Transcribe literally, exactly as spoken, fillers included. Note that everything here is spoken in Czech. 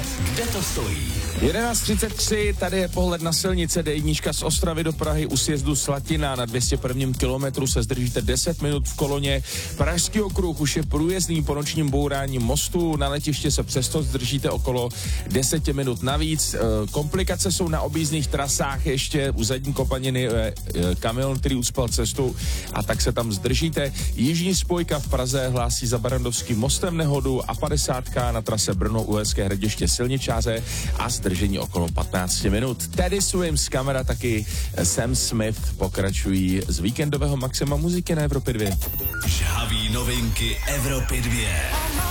kde to stojí. jedenáct třicet tři, tady je pohled na silnice D jedna z Ostravy do Prahy u sjezdu Slatina. Na dvě stě prvním kilometru se zdržíte deset minut v koloně. Pražský okruh už je průjezdný po nočním bourání mostu. Na letiště se přesto zdržíte okolo deset minut navíc. Komplikace jsou na objízdných trasách, ještě u zadní kopaniny kamion, který ucpal cestu, a tak se tam zdržíte. Jižní spojka v Praze hlásí za Barandovským mostem nehodu a padesát na trase Brno-Uherské Hradiště silničáře a zdržení okolo patnáct minut. Teddy Swims, Kamera, taky Sam Smith pokračují z víkendového maxima muziky na Evropě dva. Žhavý novinky Evropy dva.